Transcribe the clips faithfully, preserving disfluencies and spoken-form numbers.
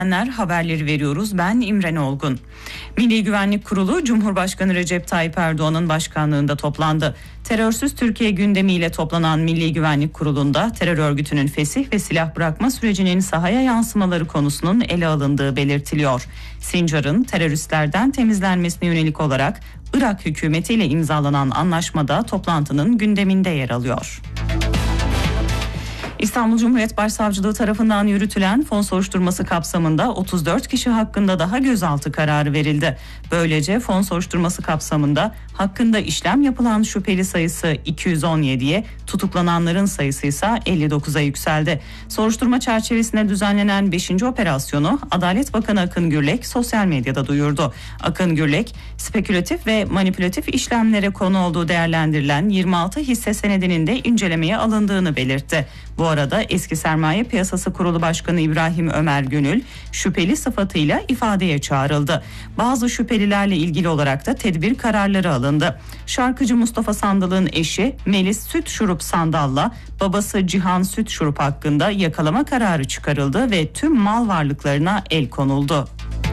Haberleri veriyoruz. Ben İmren Olgun. Milli Güvenlik Kurulu Cumhurbaşkanı Recep Tayyip Erdoğan'ın başkanlığında toplandı. Terörsüz Türkiye gündemiyle toplanan Milli Güvenlik Kurulu'nda terör örgütünün fesih ve silah bırakma sürecinin sahaya yansımaları konusunun ele alındığı belirtiliyor. Sincar'ın teröristlerden temizlenmesine yönelik olarak Irak hükümetiyle imzalanan anlaşmada toplantının gündeminde yer alıyor. İstanbul Cumhuriyet Başsavcılığı tarafından yürütülen fon soruşturması kapsamında otuz dört kişi hakkında daha gözaltı kararı verildi. Böylece fon soruşturması kapsamında hakkında işlem yapılan şüpheli sayısı iki yüz on yediye, tutuklananların sayısı ise elli dokuza yükseldi. Soruşturma çerçevesinde düzenlenen beşinci operasyonu Adalet Bakanı Akın Gürlek sosyal medyada duyurdu. Akın Gürlek, spekülatif ve manipülatif işlemlere konu olduğu değerlendirilen yirmi altı hisse senedinin de incelemeye alındığını belirtti. Bu arada eski Sermaye Piyasası Kurulu Başkanı İbrahim Ömer Gönül şüpheli sıfatıyla ifadeye çağrıldı. Bazı şüphelilerle ilgili olarak da tedbir kararları alındı. Şarkıcı Mustafa Sandal'ın eşi Melis Süt Şurup Sandal'la babası Cihan Süt Şurup hakkında yakalama kararı çıkarıldı ve tüm mal varlıklarına el konuldu.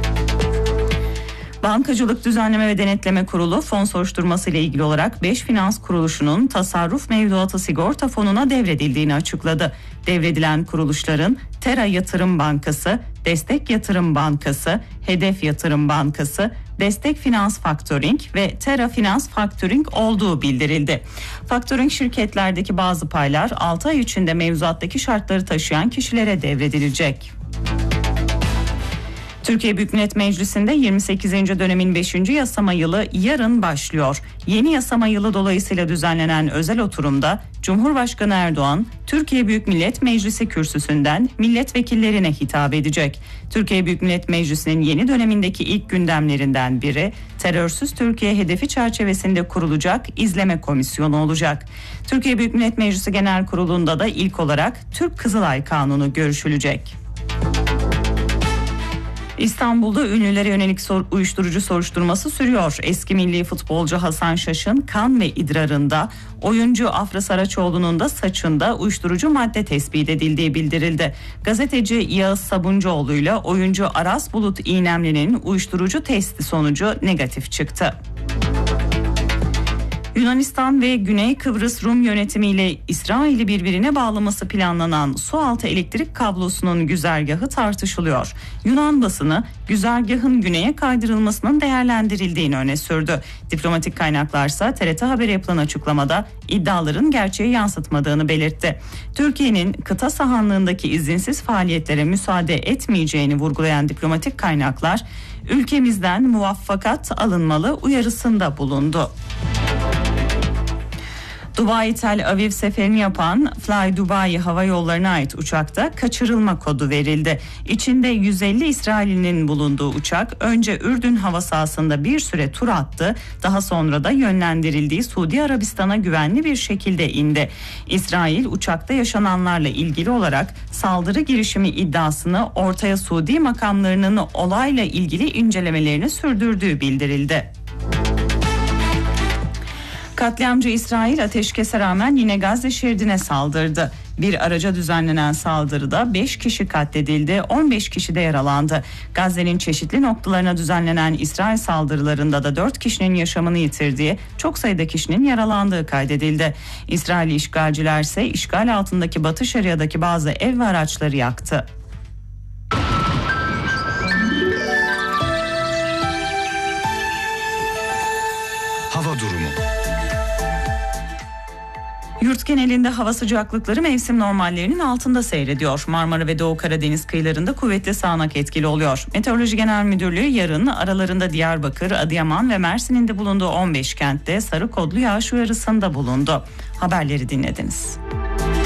Bankacılık Düzenleme ve Denetleme Kurulu fon soruşturması ile ilgili olarak beş finans kuruluşunun tasarruf mevduatı sigorta fonuna devredildiğini açıkladı. Devredilen kuruluşların Tera Yatırım Bankası, Destek Yatırım Bankası, Hedef Yatırım Bankası, Destek Finans Factoring ve Tera Finans Factoring olduğu bildirildi. Factoring şirketlerdeki bazı paylar altı ay içinde mevzuattaki şartları taşıyan kişilere devredilecek. Türkiye Büyük Millet Meclisi'nde yirmi sekizinci dönemin beşinci yasama yılı yarın başlıyor. Yeni yasama yılı dolayısıyla düzenlenen özel oturumda Cumhurbaşkanı Erdoğan, Türkiye Büyük Millet Meclisi kürsüsünden milletvekillerine hitap edecek. Türkiye Büyük Millet Meclisi'nin yeni dönemindeki ilk gündemlerinden biri terörsüz Türkiye hedefi çerçevesinde kurulacak izleme komisyonu olacak. Türkiye Büyük Millet Meclisi Genel Kurulu'nda da ilk olarak Türk Kızılay Kanunu görüşülecek. İstanbul'da ünlülere yönelik sor, uyuşturucu soruşturması sürüyor. Eski milli futbolcu Hasan Şaş'ın kan ve idrarında, oyuncu Afra Saraçoğlu'nun da saçında uyuşturucu madde tespit edildiği bildirildi. Gazeteci Yağız Sabuncuoğlu ile oyuncu Aras Bulut İğnemli'nin uyuşturucu testi sonucu negatif çıktı. Yunanistan ve Güney Kıbrıs Rum yönetimiyle İsrail'i birbirine bağlaması planlanan sualtı elektrik kablosunun güzergahı tartışılıyor. Yunan basını güzergahın güneye kaydırılmasının değerlendirildiğini öne sürdü. Diplomatik kaynaklarsa T R T Haber'e yapılan açıklamada iddiaların gerçeği yansıtmadığını belirtti. Türkiye'nin kıta sahanlığındaki izinsiz faaliyetlere müsaade etmeyeceğini vurgulayan diplomatik kaynaklar ülkemizden muvaffakat alınmalı uyarısında bulundu. Dubai Tel Aviv seferini yapan Fly Dubai Hava Yolları'na ait uçakta kaçırılma kodu verildi. İçinde yüz elli İsrailli'nin bulunduğu uçak önce Ürdün hava sahasında bir süre tur attı. Daha sonra da yönlendirildiği Suudi Arabistan'a güvenli bir şekilde indi. İsrail uçakta yaşananlarla ilgili olarak saldırı girişimi iddiasını ortaya Suudi makamlarının olayla ilgili incelemelerini sürdürdüğü bildirildi. Katliamcı İsrail ateşkese rağmen yine Gazze şeridine saldırdı. Bir araca düzenlenen saldırıda beş kişi katledildi, on beş kişi de yaralandı. Gazze'nin çeşitli noktalarına düzenlenen İsrail saldırılarında da dört kişinin yaşamını yitirdiği, çok sayıda kişinin yaralandığı kaydedildi. İsrail işgalciler ise işgal altındaki Batı Şeria'daki bazı ev ve araçları yaktı. Hava durumu. Yurt genelinde hava sıcaklıkları mevsim normallerinin altında seyrediyor. Marmara ve Doğu Karadeniz kıyılarında kuvvetli sağanak etkili oluyor. Meteoroloji Genel Müdürlüğü yarın aralarında Diyarbakır, Adıyaman ve Mersin'in de bulunduğu on beş kentte sarı kodlu yağış uyarısında bulundu. Haberleri dinlediniz.